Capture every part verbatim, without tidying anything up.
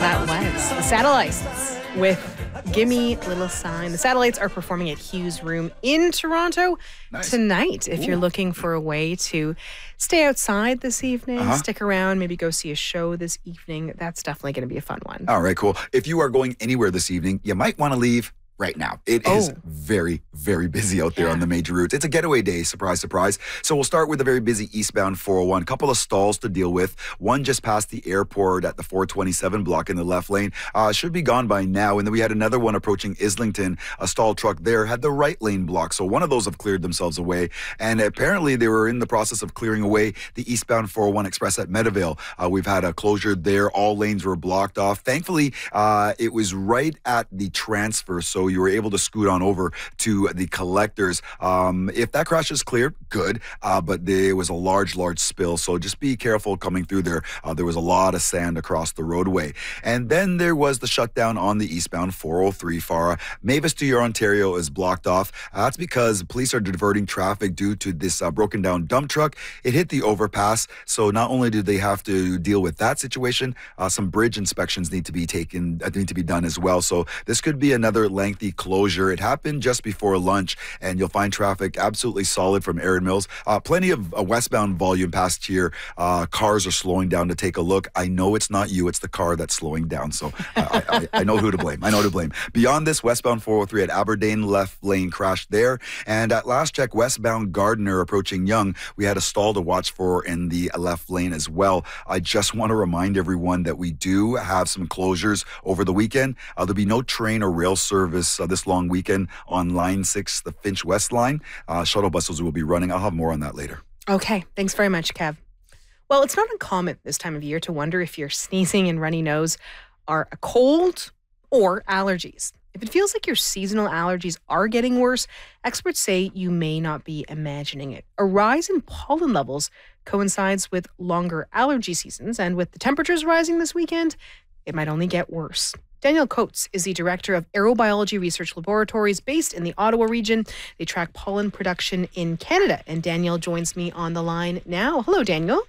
That was the Satellites with Gimme Little Sign. The Satellites are performing at Hughes Room in Toronto Nice. tonight. If Ooh. you're looking for a way to stay outside this evening, Uh-huh. stick around, maybe go see a show this evening, that's definitely going to be a fun one. All right, cool. If you are going anywhere this evening, you might want to leave right now. It is Oh. very, very busy out there Yeah. on the major routes. It's a getaway day, surprise, surprise. So we'll start with the very busy eastbound four oh one. Couple of stalls to deal with. One just past the airport at the four twenty-seven block in the left lane. Uh, should be gone by now. And then we had another one approaching Islington. A stalled truck there had the right lane blocked. So one of those have cleared themselves away. And apparently they were in the process of clearing away the eastbound four oh one express at Meadowvale. Uh, we've had a closure there. All lanes were blocked off. Thankfully, uh, it was right at the transfer. So you were able to scoot on over to the collectors. Um, if that crash is cleared, good. Uh, but there was a large, large spill. So just be careful coming through there. Uh, there was a lot of sand across the roadway. And then there was the shutdown on the eastbound four oh three Farah. Mavis to your Ontario is blocked off. Uh, that's because police are diverting traffic due to this uh, broken down dump truck. It hit the overpass. So not only do they have to deal with that situation, uh, some bridge inspections need to be taken, uh, need to be done as well. So this could be another lengthy closure. It happened just before lunch, and you'll find traffic absolutely solid from Erin Mills. Uh, plenty of uh, westbound volume past here. Uh, cars are slowing down to take a look. I know it's not you, it's the car that's slowing down. So uh, I, I, I know who to blame. I know who to blame. Beyond this, westbound four oh three at Aberdeen, left lane crashed there. And at last check, westbound Gardiner approaching Yonge, we had a stall to watch for in the left lane as well. I just want to remind everyone that we do have some closures over the weekend. Uh, there'll be no train or rail service uh, this long weekend on Line six, the Finch West line. Uh, shuttle buses will be running. I'll have more on that later. Okay, thanks very much, Kev. Well, it's not uncommon this time of year to wonder if your sneezing and runny nose are a cold or allergies. If it feels like your seasonal allergies are getting worse, experts say you may not be imagining it. A rise in pollen levels coincides with longer allergy seasons, and with the temperatures rising this weekend, it might only get worse. Daniel Coates is the director of Aerobiology Research Laboratories based in the Ottawa region. They track pollen production in Canada, and Daniel joins me on the line now. Hello, Daniel.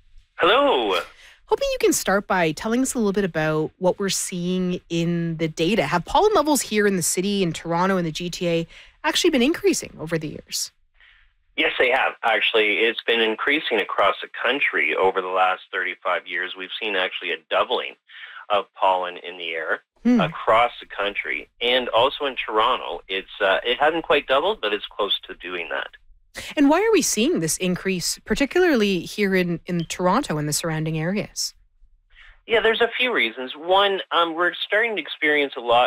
Hello. Hoping you can start by telling us a little bit about what we're seeing in the data. Have pollen levels here in the city, in Toronto, and the G T A actually been increasing over the years? Yes, they have. Actually, it's been increasing across the country over the last thirty-five years. We've seen actually a doubling of pollen in the air Hmm. across the country. And also in Toronto, it's uh, it hasn't quite doubled, but it's close to doing that. And why are we seeing this increase, particularly here in, in Toronto and the surrounding areas? Yeah, there's a few reasons. One, um, we're starting to experience a lot